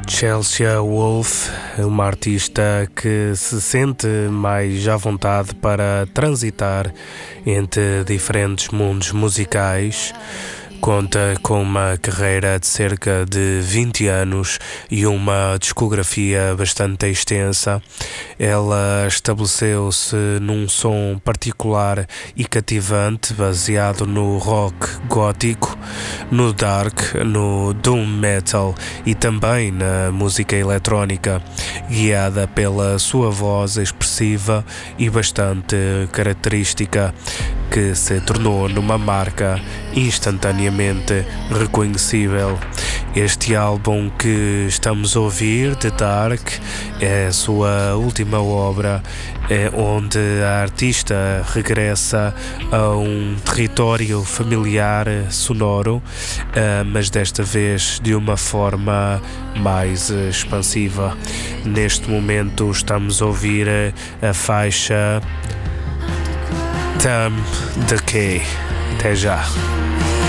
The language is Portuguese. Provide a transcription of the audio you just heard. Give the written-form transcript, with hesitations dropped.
Chelsea Wolfe, uma artista que se sente mais à vontade para transitar entre diferentes mundos musicais. Conta com uma carreira de cerca de 20 anos e uma discografia bastante extensa. Ela estabeleceu-se num som particular e cativante, baseado no rock gótico, no dark, no doom metal e também na música eletrónica, guiada pela sua voz expressiva e bastante característica, que se tornou numa marca instantaneamente reconhecível. Este álbum que estamos a ouvir, The Dark, é a sua última obra, onde a artista regressa a um território familiar sonoro, mas desta vez de uma forma mais expansiva. Neste momento estamos a ouvir a faixa Time Decay. Até já.